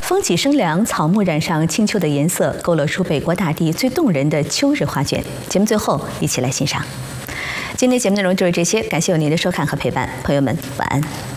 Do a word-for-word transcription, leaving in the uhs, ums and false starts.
风起生凉，草木染上青秋的颜色，勾勒出北国大地最动人的秋日画卷。节目最后，一起来欣赏。今天节目内容就是这些，感谢有您的收看和陪伴，朋友们晚安。